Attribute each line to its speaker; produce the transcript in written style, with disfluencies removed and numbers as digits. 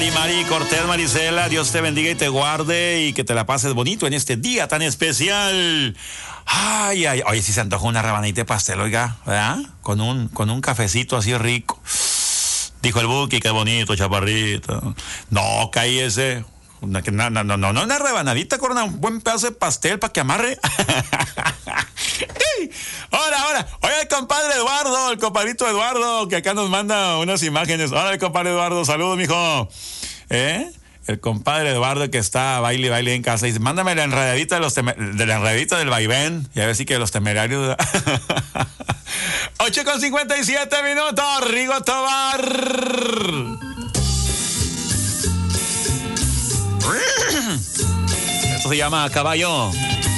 Speaker 1: Mari Cortés, Marisela, Dios te bendiga y te guarde y que te la pases bonito en este día tan especial. Ay, ay, oye, si se antoja una rebanadita de pastel, oiga, ¿verdad? Con un cafecito así rico. Dijo el Buki, qué bonito, chaparrito. No, cállese. No, una rebanadita con un buen pedazo de pastel para que amarre. Ahora. Oye, el compadre Eduardo, el compadrito Eduardo, que acá nos manda unas imágenes. Hola, el compadre Eduardo, saludos, mijo. El compadre Eduardo que está baile en casa. Dice, mándame la enredadita de la enredadita del vaivén. Y a ver si que los temerarios. 8:57 minutos, Rigo Tobar. Esto se llama Caballo.